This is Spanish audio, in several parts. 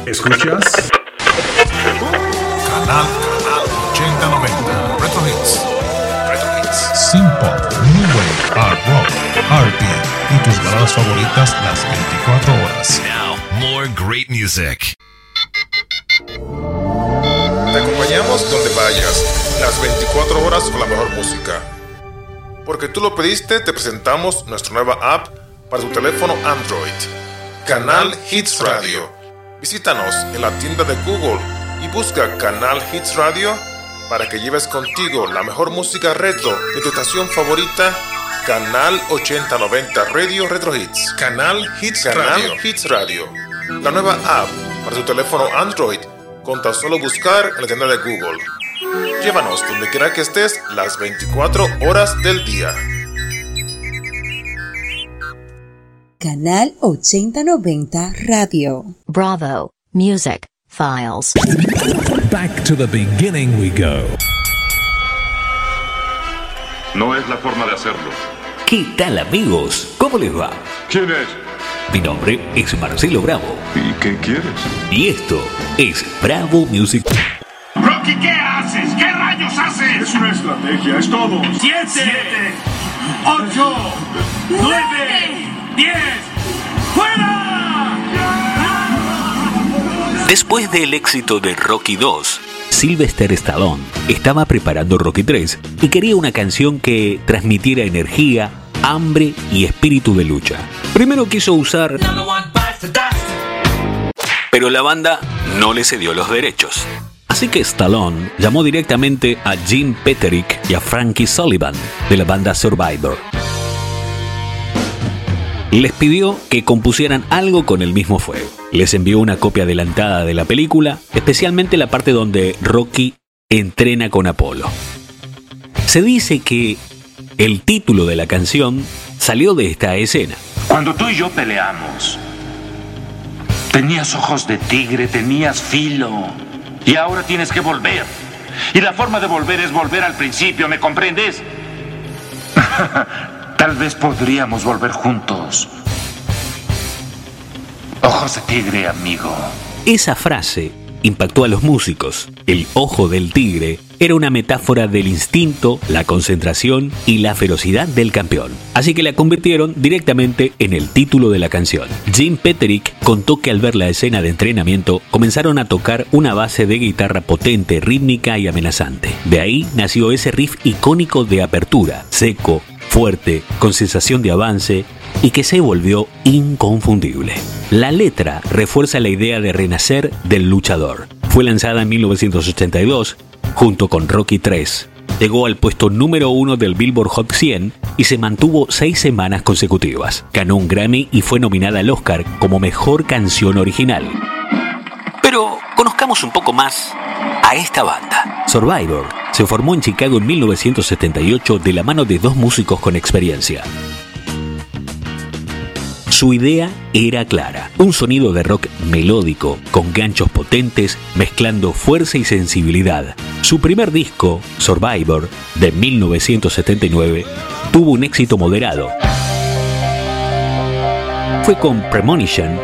¿Escuchas? Canal 8090 Retro Hits. Synth-pop, New Wave, Art Rock, R&B y tus baladas favoritas las 24 horas. Now, more great music. Te acompañamos donde vayas, las 24 horas con la mejor música. Porque tú lo pediste, te presentamos nuestra nueva app para tu teléfono Android. Canal Hits Radio. Visítanos en la tienda de Google y busca Canal Hits Radio para que lleves contigo la mejor música retro de tu estación favorita, Canal 8090 Radio Retro Hits. Canal Hits Radio. La nueva app para tu teléfono Android con tan solo buscar en la tienda de Google. Llévanos donde quiera que estés las 24 horas del día. Canal 8090 Radio. Bravo Music Files. Back to the beginning we go. No es la forma de hacerlo. ¿Qué tal, amigos? ¿Cómo les va? ¿Quién es? Mi nombre es Marcelo Bravo. ¿Y qué quieres? Y esto es Bravo Music. Rocky, ¿qué haces? ¿Qué rayos haces? Es una estrategia, es todo. 7, 8, 9, 10, ¡fuera! Después del éxito de Rocky 2, Sylvester Stallone estaba preparando Rocky 3 y quería una canción que transmitiera energía, hambre y espíritu de lucha. Primero quiso usar, pero la banda no le cedió los derechos. Así que Stallone llamó directamente a Jim Peterick y a Frankie Sullivan de la banda Survivor. Les pidió que compusieran algo con el mismo fuego. Les envió una copia adelantada de la película, especialmente la parte donde Rocky entrena con Apolo. Se dice que el título de la canción salió de esta escena. Cuando tú y yo peleamos, tenías ojos de tigre, tenías filo, y ahora tienes que volver. Y la forma de volver es volver al principio, ¿me comprendes? Tal vez podríamos volver juntos. Ojos de tigre, amigo. Esa frase impactó a los músicos. El ojo del tigre era una metáfora del instinto, la concentración y la ferocidad del campeón. Así que la convirtieron directamente en el título de la canción. Jim Peterick contó que al ver la escena de entrenamiento comenzaron a tocar una base de guitarra potente, rítmica y amenazante. De ahí nació ese riff icónico de apertura, seco, fuerte, con sensación de avance y que se volvió inconfundible. La letra refuerza la idea de renacer del luchador. Fue lanzada en 1982 junto con Rocky 3. Llegó al puesto número 1 del Billboard Hot 100 y se mantuvo 6 semanas consecutivas. Ganó un Grammy y fue nominada al Oscar como Mejor Canción Original. Pero conozcamos un poco más a esta banda. Survivor se formó en Chicago en 1978 de la mano de dos músicos con experiencia. Su idea era clara, un sonido de rock melódico, con ganchos potentes, mezclando fuerza y sensibilidad. Su primer disco, Survivor, de 1979, tuvo un éxito moderado. Fue con Premonition,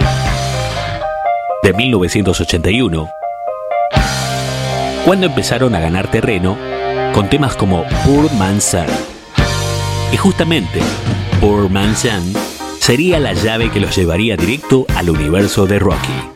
de 1981, cuando empezaron a ganar terreno con temas como Poor Man's Son. Y justamente, Poor Man's Son sería la llave que los llevaría directo al universo de Rocky.